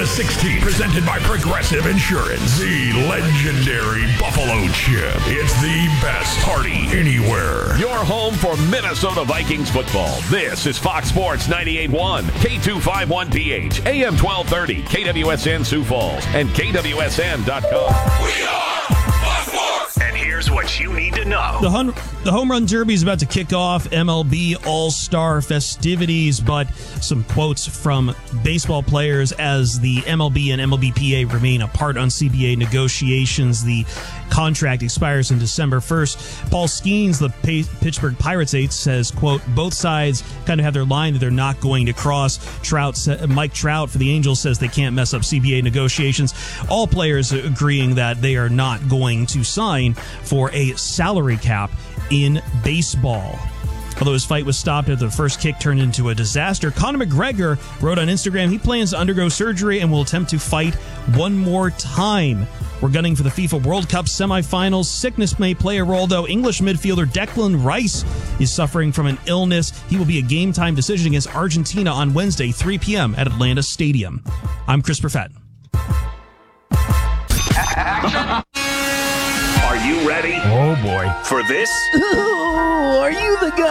to 16, presented by Progressive Insurance. The legendary Buffalo Chip. It's the best party anywhere. Your home for Minnesota Vikings football. This is Fox Sports 98.1, K251PH, AM 1230, KWSN Sioux Falls, and KWSN.com. We are Fox Sports. And here's what you need to know. The Home Run Derby is about to kick off MLB All-Star festivities, but some quotes from baseball players as the MLB and MLBPA remain apart on CBA negotiations. The contract expires in December 1st. Paul Skeens, the Pittsburgh Pirates ace, says, quote, both sides kind of have their line that they're not going to cross. Mike Trout for the Angels says they can't mess up CBA negotiations. All players agreeing that they are not going to sign for a salary cap in baseball. Although his fight was stopped after the first kick turned into a disaster, Conor McGregor wrote on Instagram he plans to undergo surgery and will attempt to fight one more time. We're gunning for the FIFA World Cup semifinals. Sickness may play a role, though. English midfielder Declan Rice is suffering from an illness. He will be a game-time decision against Argentina on Wednesday, 3 p.m. at Atlanta Stadium. I'm Chris Perfett. Are you ready? Oh, boy. For this? Ooh, are you the guy?